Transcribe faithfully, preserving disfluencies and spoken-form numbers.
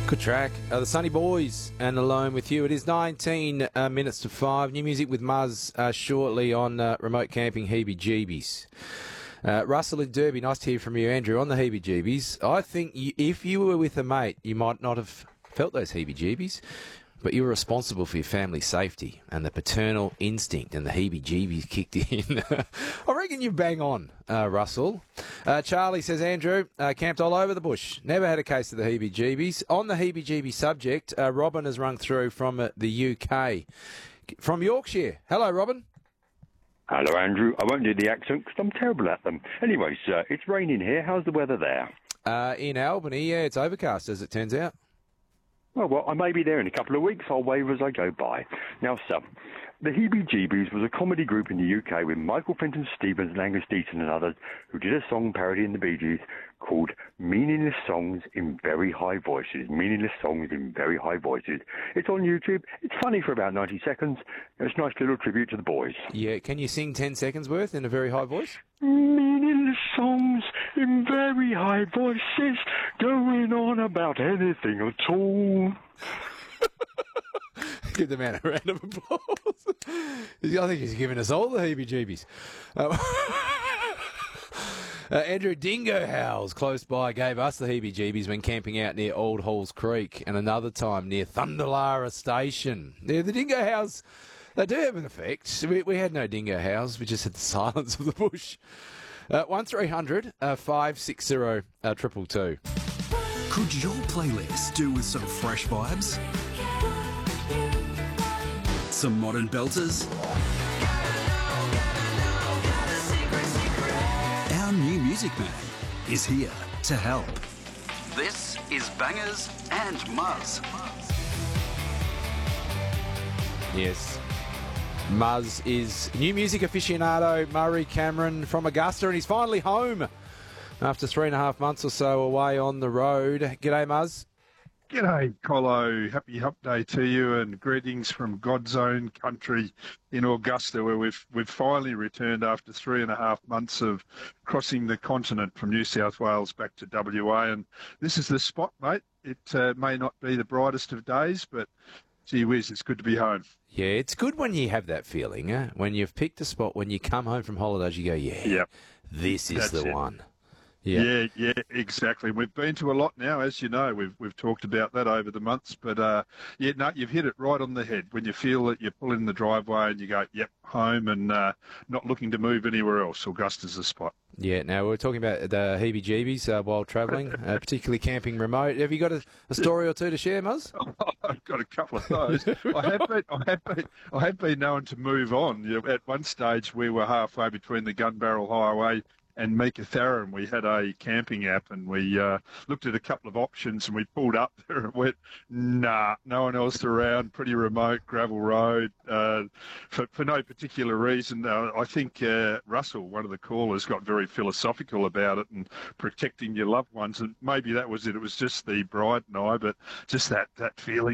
Good track. Uh, the Sunny Boys and Alone With You. It is nineteen uh, minutes to five. New music with Muzz uh, shortly on uh, Remote Camping Heebie-Jeebies. Uh, Russell in Derby, nice to hear from you, Andrew, on the Heebie-Jeebies. I think you, if you were with a mate, you might not have felt those Heebie-Jeebies, but you were responsible for your family's safety, and the paternal instinct and the heebie-jeebies kicked in. I reckon you bang on, uh, Russell. Uh, Charlie says, Andrew, uh, camped all over the bush. Never had a case of the heebie-jeebies. On the heebie-jeebie subject, uh, Robin has rung through from uh, the U K. From Yorkshire. Hello, Robin. Hello, Andrew. I won't do the accent because I'm terrible at them. Anyway, sir, it's raining here. How's the weather there? Uh, in Albany, yeah, it's overcast, as it turns out. Oh, well, I may be there in a couple of weeks. I'll wave as I go by. Now, sir, the Heebie-Jeebies was a comedy group in the U K with Michael Fenton Stevens and Angus Deaton and others who did a song parodying the Bee Gees called Meaningless Songs in Very High Voices. Meaningless Songs in Very High Voices. It's on YouTube. It's funny for about ninety seconds. It's a nice little tribute to the boys. Yeah, can you sing ten seconds worth in a very high voice? Meaningless songs in very high voices, going on about anything at all. Give the man a round of applause. I think he's giving us all the heebie-jeebies. Um, uh, Andrew, dingo howls close by gave us the heebie-jeebies when camping out near Old Halls Creek, and another time near Thunderlara Station. Yeah, the dingo howls, they do have an effect. We, we had no dingo howls, we just had the silence of the bush. Uh, one three hundred five six zero triple two. Could your playlist do with some fresh vibes? Some modern belters? Our new music man is here to help. This is Bangers and Muzz. Yes. Muzz is new music aficionado Murray Cameron from Augusta, and he's finally home after three and a half months or so away on the road. G'day, Muzz. G'day, Colo. Happy Hump Day to you, and greetings from God's own country in Augusta, where we've we've finally returned after three and a half months of crossing the continent from New South Wales back to W A. And this is the spot, mate. It uh, may not be the brightest of days, but gee whiz, it's good to be home. Yeah, it's good when you have that feeling, eh? When you've picked a spot, when you come home from holidays, you go, yeah, yep. this is That's the it. one. Yeah. yeah, yeah, exactly. We've been to a lot now, as you know. We've we've talked about that over the months, but uh, yeah, no, you've hit it right on the head. When you feel that you pull in the driveway and you go, yep, home, and uh, not looking to move anywhere else. Augusta's the spot. Yeah. Now we're talking about the heebie-jeebies uh, while travelling, uh, particularly camping remote. Have you got a, a story or two to share, Muzz? I've got a couple of those. I have been, I have been, I have been known to move on. You know, at one stage, we were halfway between the Gun Barrel Highway and Meekatharra, and we had a camping app, and we uh, looked at a couple of options, and we pulled up there and went, nah, no one else around, pretty remote, gravel road, uh, for, for no particular reason. Uh, I think uh, Russell, one of the callers, got very philosophical about it and protecting your loved ones, and maybe that was it. It was just the bride and I, but just that, that feeling